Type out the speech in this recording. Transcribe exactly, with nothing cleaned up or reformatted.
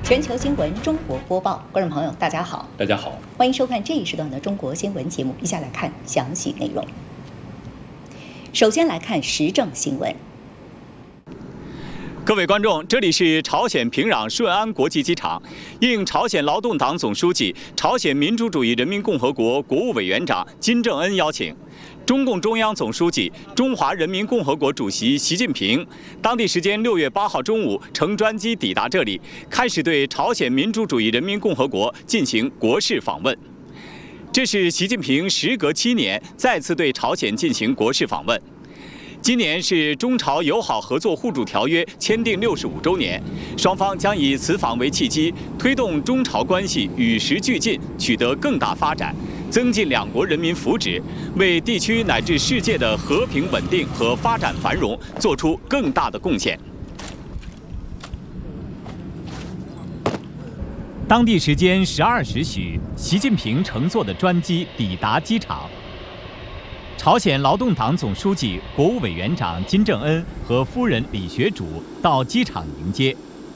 全球新闻中国播报，观众朋友大家好， 大家好， 欢迎收看这一时段的中国新闻节目。以下来看详细内容。首先来看时政新闻。 各位观众，这里是朝鲜平壤顺安国际机场。应朝鲜劳动党总书记、朝鲜民主主义人民共和国国务委员长金正恩邀请，中共中央总书记、中华人民共和国主席习近平当地时间六月八号中午乘专机抵达这里，开始对朝鲜民主主义人民共和国进行国事访问。这是习近平时隔七年再次对朝鲜进行国事访问。今年是中朝友好合作互助条约签订六十五周年，双方将以此访为契机，推动中朝关系与时俱进，取得更大发展，增进两国人民福祉，为地区乃至世界的和平稳定和发展繁荣做出更大的贡献。当地时间十二时许，习近平乘坐的专机抵达机场。朝鲜劳动党总书记、国务委员长金正恩和夫人李学主到机场迎接。